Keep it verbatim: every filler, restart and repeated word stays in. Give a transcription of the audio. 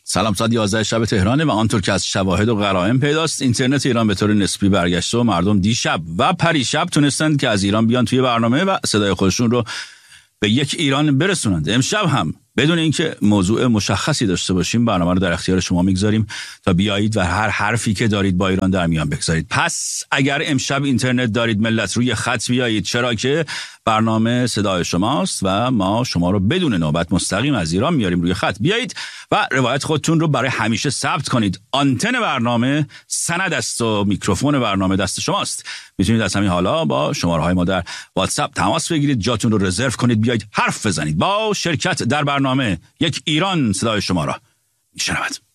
سلام، ساعت یازده شب تهرانه و آنطور که از شواهد و قرائن پیداست اینترنت ایران به طور نسبی برگشته و مردم دیشب و پریشب تونستند که از ایران بیان توی برنامه و صدای خودشون رو به یک ایران برسونند. امشب هم بدون اینکه موضوع مشخصی داشته باشیم برنامه رو در اختیار شما میگذاریم تا بیایید و هر حرفی که دارید با ایران در میان بگذارید. پس اگر امشب اینترنت دارید ملت روی خط بیایید، چرا که برنامه صدای شماست و ما شما رو بدون نوبت مستقیم از ایران میاریم روی خط. بیایید و روایت خودتون رو برای همیشه ثبت کنید. آنتن برنامه سند است و میکروفون برنامه دست شماست. میتونید از همین حالا با شماره های ما در واتساپ تماس بگیرید، جاتون رو رزرو کنید، بیایید حرف بزنید. با شرکت در برنامه یک ایران صدای شما را میشنود.